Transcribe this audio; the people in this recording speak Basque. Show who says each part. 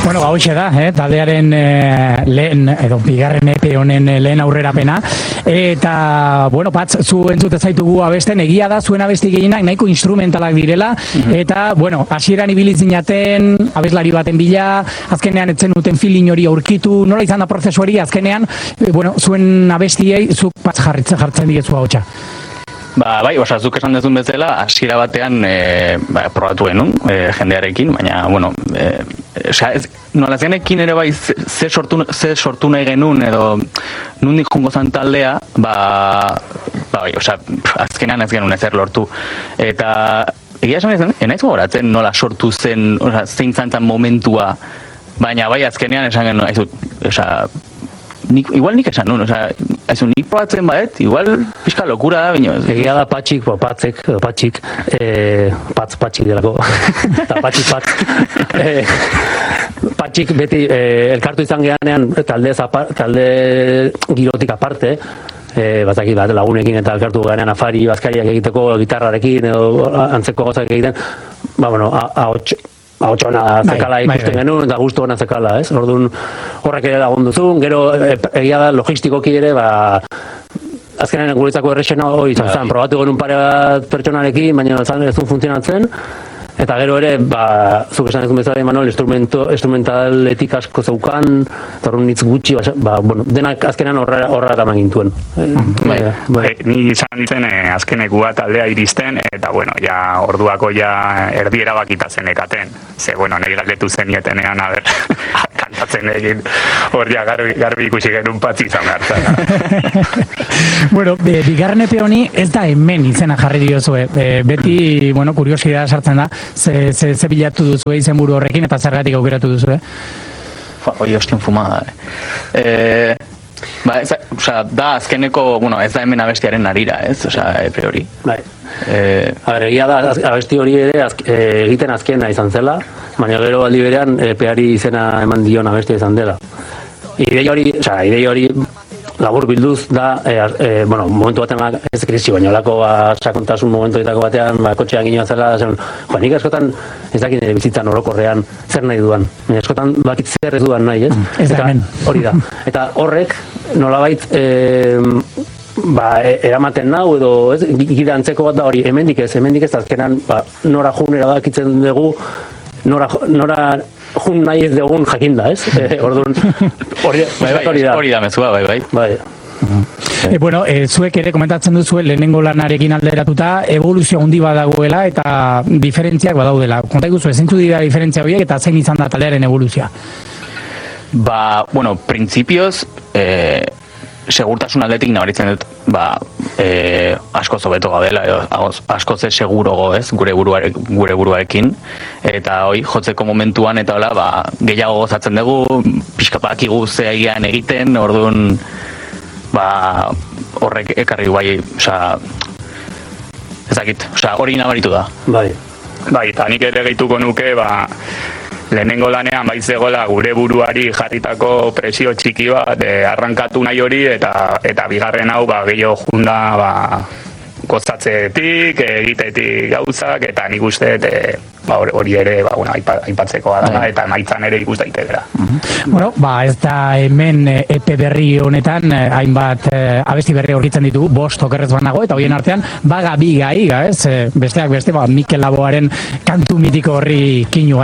Speaker 1: Bueno, hauxe da, taldearen lehen, edo bigarren EP honen lehen aurrerapena. Eta, bueno, Patz, zu entzute zaitugu abesten, egia da, zuen abesti gehienak nahiko instrumentalak direla, eta, bueno, hasieran ibilitzinaten, abeslari baten bila, azkenean etzen duten feeling hori aurkitu, nola izan da prozesu hori, azkenean, bueno, zuen abestiei, zuk Patz jartzen digezu ahotsa.
Speaker 2: Bai, zuk esan dezun bezala, hasiera batean probatu genuen jendearekin, baina, bueno, nola zenekin ere bai ze sortu nahi genuen, edo nundik jungo zan taldea, bai, azkenean ez genuen ezer lortu. Eta egia esan ezen, enaiz gogoratzen nola sortu zen, zein zantzan momentua, baina bai azkenean esan genuen, igual nik esan nuen, nik probatzen badet, igual pixka lokura da, baina...
Speaker 3: Egia da Patxik delako, eta Patxik beti elkartu izan gehanean talde girotik aparte, batzaki bat lagunekin eta elkartu gehanean afari bazkariak egiteko gitarrarekin edo antzeko gauzak egiten, ahotxona zekala ikusten genuen, eta gustu hona zekala, ez? Orduan horrek ere lagundu zuen, gero egia da logistikoki ere, azkenean guretzako errexena hori izan zen, probatu genuen pare bat pertsonarekin, baina ez zuen funtzionatzen, eta gero ere, zuk esan ez du bezala, Imanol, instrumentaletik asko zeukan, eta horren hitz gutxi, denak azkenean horra eraman gintuen.
Speaker 4: Ni izan ditzen azkenekua taldea iristen, eta bueno, ja orduako ja erdiera bakita zenekaten. Ze, bueno, nahi galdetu zenietenean, kantatzen egin, hor ja garbi ikusi genuen Patzi izan behar zara.
Speaker 1: Bueno, bigarren epe honi ez da hemen izena jarri diozue. Beti, bueno, kuriosidad sartzen da, ze bilatu duzu izenburu horrekin eta zergatik aukeratu duzu,
Speaker 2: Hoi hostion fumada, da azkeneko, bueno, ez da hemen abestiaren arira, ez? Epe hori.
Speaker 3: Bai. Egia da, abesti hori ere egiten azkena izan zela, baina gero aldi berean epeari izena eman dion abestia izan dela. Idei hori labur bilduz da, momentu batean ez krisi, baina olako sakontasun momentuetako batean, kotxean ginoa zela, nik askotan ez dakit nire bizitzan orokorrean zer nahi duan. Askotan bakit zer ez duan nahi, ez?
Speaker 1: Ez da hemen.
Speaker 3: Hori da. Eta horrek nolabait eramaten nau edo gira antzeko bat da hori, hemendik ez azkenan nora jun erabakitzen dugu, nora jun nahi ez dugun jakinda, ez? Orduan,
Speaker 2: hori da mezua, bai.
Speaker 1: Bueno, zuek ere komentatzen duzu lehenengo lanarekin alderatuta evoluzio handi badagoela eta diferentziak badaudela. Konta iguzu, zeintzuk dira diferentzia horiek eta zein izan da taldearen evoluzioa?
Speaker 2: Bueno, printzipioz, segurtasun aldetik nabaritzen dut, askoz hobeto gaudela, askoz segurogo, ez, gure buruarekin, eta hoi, jotzeko momentuan, eta hola, gehiago gozatzen dugu, pixkapak iguzea egian egiten, orduan, horrek ekarri bai, ezakit, hori nabaritu da.
Speaker 4: Bai, eta nik ere gehituko nuke, lehenengo lanean baizegoela gure buruari jarritako presio txiki bat arrankatu nahi hori eta bigarren hau gehiago junda gozatzetik, egitetik gauzak eta nik uste hori ere aipatzekoa da eta emaitzan ere ikus daitekera.
Speaker 1: Bueno, ez da hemen epe berri honetan hainbat abesti berri aurkitzen ditugu, 5 okerrez banago eta horien artean bi gai, ez? Besteak beste, Mikel Laboaren kantu mitiko horri kinu